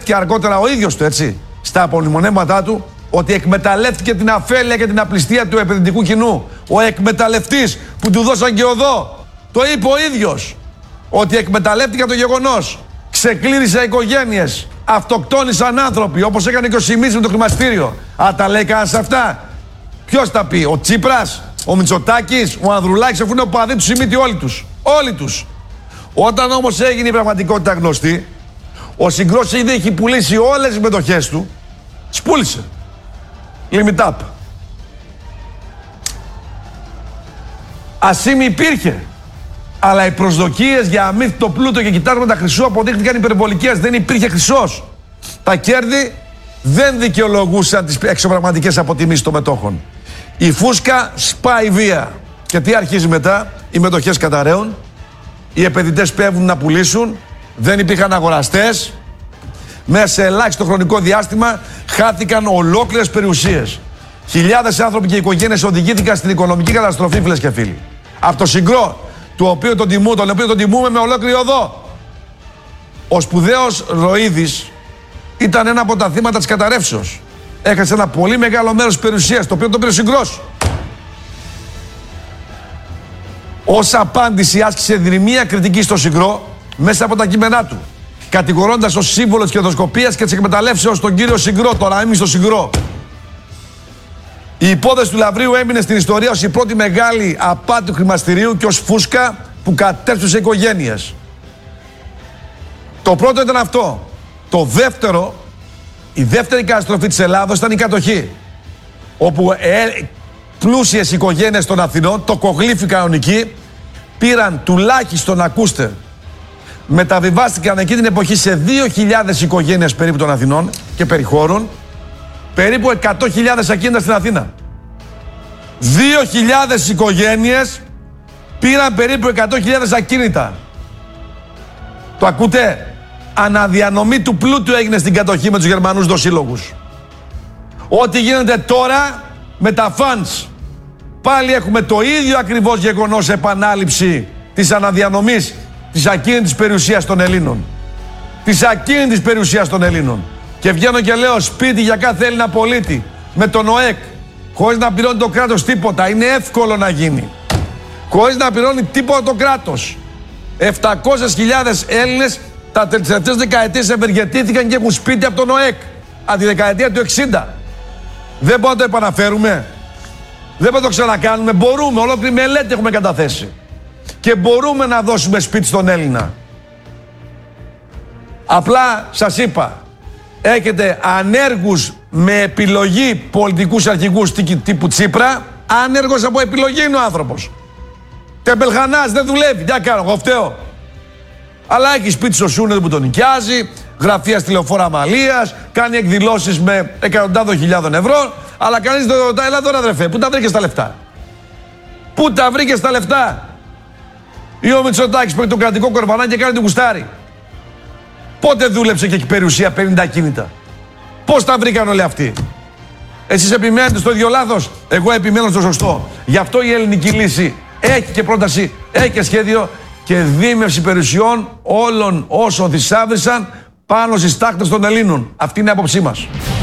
εκμεταλλεύτηκε αργότερα ο ίδιος του, έτσι, στα απομνημονεύματά του, ότι εκμεταλλεύτηκε την αφέλεια και την απληστία του επενδυτικού κοινού. Ο εκμεταλλευτής που του δώσαν και οδό. Το είπε ο ίδιος. Ότι εκμεταλλεύτηκε το γεγονός. Ξεκλήρισε οικογένειες. Αυτοκτόνησαν άνθρωποι. Όπως έκανε και ο Σιμίτης με το χρηματιστήριο. Α, τα λέει κανένας αυτά. Ποιος τα πει, ο Τσίπρας, ο Μητσοτάκης, ο Ανδρουλάκης, αφού είναι ο παδί του Σιμίτη, όλοι τους. Όλοι τους. Όταν όμως έγινε η πραγματικότητα γνωστή, ο Συγκρός ήδη έχει πουλήσει όλες τις μετοχές του. Σπούλησε. Limit up. Ασήμι υπήρχε. Αλλά οι προσδοκίες για αμύθιτο πλούτο και κοιτάσματα χρυσού αποδείχθηκαν υπερβολικές. Δεν υπήρχε χρυσός. Τα κέρδη δεν δικαιολογούσαν τις εξωπραγματικές αποτιμήσεις των μετόχων. Η φούσκα σπάει βία. Και τι αρχίζει μετά? Οι μετοχές καταραίουν. Οι επενδυτές πέφτουν να πουλήσουν. Δεν υπήρχαν αγοραστές. Μέσα σε ελάχιστο χρονικό διάστημα χάθηκαν ολόκληρες περιουσίες. Χιλιάδες άνθρωποι και οικογένειες οδηγήθηκαν στην οικονομική καταστροφή, φίλες και φίλοι. Από το Συγκρό, τον οποίο τον τιμούμε με ολόκληρη οδό. Ο σπουδαίος Ροίδης ήταν ένα από τα θύματα της καταρρεύσεως. Έχασε ένα πολύ μεγάλο μέρος της περιουσίας, το οποίο τον πήρε ο Συγκρός. Ως απάντηση άσκησε δρυμία κριτική στο Συγκρό μέσα από τα κείμενά του, κατηγορώντας ως σύμβολο της κερδοσκοπίας και της εκμεταλλεύσεως τον κύριο Συγκρό, τώρα έμεινε στο Συγκρό. Η υπόθεση του Λαβρίου έμεινε στην ιστορία ως η πρώτη μεγάλη απάτη του χρηματιστηρίου και ως φούσκα που κατέρψωσε οικογένειες. Το πρώτο ήταν αυτό. Το δεύτερο, η δεύτερη καταστροφή της Ελλάδος ήταν η κατοχή. Όπου πλούσιες οικογένειες των Αθηνών, το κογλίφι κανονική, πήραν τουλάχιστον, ακούστε, μεταβιβάστηκαν εκεί την εποχή σε 2.000 οικογένειες περίπου των Αθηνών και περιχώρων, περίπου 100.000 ακίνητα στην Αθήνα. 2.000 οικογένειες πήραν περίπου 100.000 ακίνητα. Το ακούτε? Αναδιανομή του πλούτου έγινε στην κατοχή με τους Γερμανούς δοσύλλογους. Ό,τι γίνεται τώρα με τα funds. Πάλι έχουμε το ίδιο ακριβώς γεγονός, επανάληψη της αναδιανομής της ακίνητης περιουσίας των Ελλήνων. Της ακίνητης περιουσίας των Ελλήνων. Και βγαίνω και λέω σπίτι για κάθε Έλληνα πολίτη με τον ΟΕΚ, χωρίς να πληρώνει το κράτος τίποτα. Είναι εύκολο να γίνει. Χωρίς να πληρώνει τίποτα το κράτος. 700.000 Έλληνες τα τελευταίες δεκαετίες ευεργετήθηκαν και έχουν σπίτι από τον ΟΕΚ. Από τη δεκαετία του 60. Δεν μπορούμε να το επαναφέρουμε. Δεν μπορούμε να το ξανακάνουμε. Μπορούμε. Ολόκληρη μελέτη έχουμε καταθέσει. Και μπορούμε να δώσουμε σπίτι στον Έλληνα. Απλά σας είπα, έχετε ανέργους με επιλογή πολιτικούς αρχηγούς τύπου Τσίπρα. Άνεργος από επιλογή είναι ο άνθρωπος. Τεμπελχανάς, δεν δουλεύει. Τι να κάνω, εγώ φταίω. Αλλά έχει σπίτι στο Σούνε που τον νοικιάζει, γραφεία στη Λεωφόρο Αμαλίας, κάνει εκδηλώσεις με εκατοντάδων χιλιάδων ευρώ. Αλλά κανείς δεν ρωτάει, έλα τώρα αδερφέ, πού τα βρήκες τα λεφτά? Πού τα βρήκες τα λεφτά? Ή ο Μητσοτάκης που έχει το κρατικό κορβανάκι και κάνει την κουστάρι. Πότε δούλεψε και έχει περιουσία 50 ακίνητα? Πώς τα βρήκαν όλοι αυτοί? Εσείς επιμένετε στο ίδιο λάθος, εγώ επιμένω στο σωστό. Γι' αυτό η ελληνική λύση έχει και πρόταση, έχει και σχέδιο και δίμευση περιουσιών όλων όσων θησάβρισαν πάνω στις τάχτες των Ελλήνων. Αυτή είναι η άποψή μας.